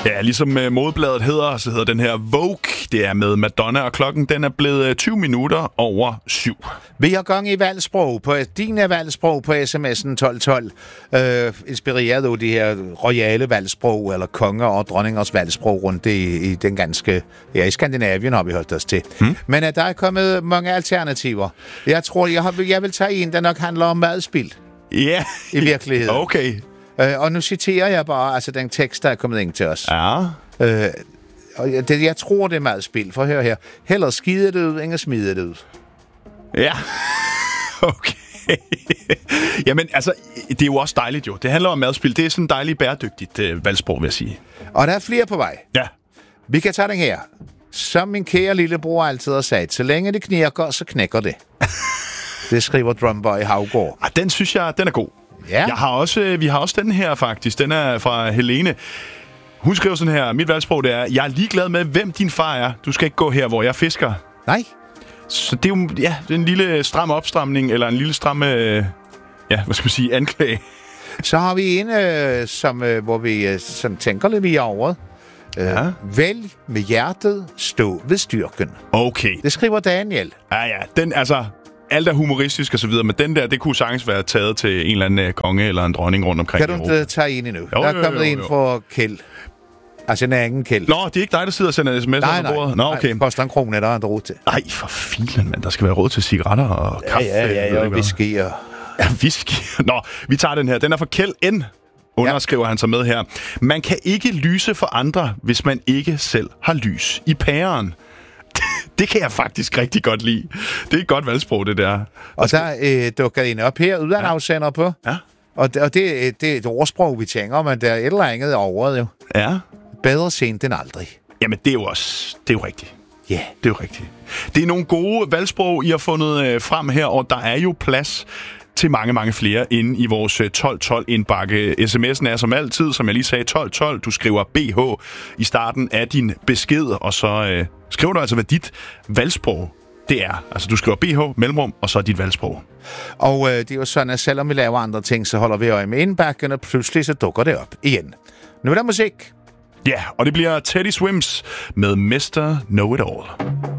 Ja, ligesom modebladet hedder, så hedder den her Vogue. Det er med Madonna, og klokken den er blevet 20 minutter over 7. Vi har gang i valgsprog på din valgsprog på sms'en 1212. Inspireret af de her royale valgsprog, eller konger og dronningers valgsprog rundt i den ganske... Ja, i Skandinavien har vi holdt os til. Men der er kommet mange alternativer. Jeg tror, jeg vil tage en, der nok handler om madspild. Ja. I virkeligheden. Okay. Og nu citerer jeg bare altså den tekst, der er kommet ind til os. Ja. Og jeg tror, det er madspild. For hør her. Hellere skide det ud, end at smide det ud. Ja. Okay. Jamen, altså, det er jo også dejligt jo. Det handler om madspil. Det er sådan dejligt bæredygtigt valgsprog, vil jeg sige. Og der er flere på vej. Ja. Vi kan tage den her. Som min kære lillebror altid har sagt, så længe det knirker, så knækker det. Det skriver Drumboy Havgård. Den synes jeg, den er god. Ja. Vi har også den her, faktisk. Den er fra Helene. Hun skriver sådan her, mit valgsprog det er, jeg er ligeglad med, hvem din far er. Du skal ikke gå her, hvor jeg fisker. Nej. Så det er jo, ja, det er en lille stram opstramning, eller en lille stram, anklage. Så har vi en, hvor vi sådan tænker lidt mere over. Vælg med hjertet, stå ved styrken. Okay. Det skriver Daniel. Ja, den, altså, alt er humoristisk og så videre, men den der, det kunne sagtens være taget til en eller anden konge eller en dronning rundt omkring. Kan du tage en endnu? Der er kommet en for Kjeld. Altså en anden Kjeld. Nå, det er ikke dig, der sidder og sender sms'er på bordet? Nå, okay. Det koster en krone, der er en råd til. Nej, for filen, mand. Der skal være råd til cigaretter og kaffe. Ja, whisky og... Ja, whisky. Nå, vi tager den her. Den er fra Kjeld N. Underskriver han sig med her. Man kan ikke lyse for andre, hvis man ikke selv har lys i pæren. Det kan jeg faktisk rigtig godt lide. Det er et godt valgsprog, det der. Og der dukker en op her, uden afsender på. Ja. Og det er et ordsprog, vi tænker, men der er et eller andet over det jo. Ja. Bedre sent end aldrig. Jamen, det er jo rigtigt. Ja. Yeah. Det er jo rigtigt. Det er nogle gode valgsprog, I har fundet frem her, og der er jo plads til mange, mange flere inde i vores 1212-indbakke. SMS'en er som altid, som jeg lige sagde, 1212. Du skriver BH i starten af din besked, og så skriver du altså, hvad dit valgsprog det er. Altså, du skriver BH, mellemrum, og så dit valgsprog. Og det er jo sådan, at selvom vi laver andre ting, så holder vi øje med indbakken, og pludselig så dukker det op igen. Nu er der musik. Ja, og det bliver Teddy Swims med Mr. Know It All.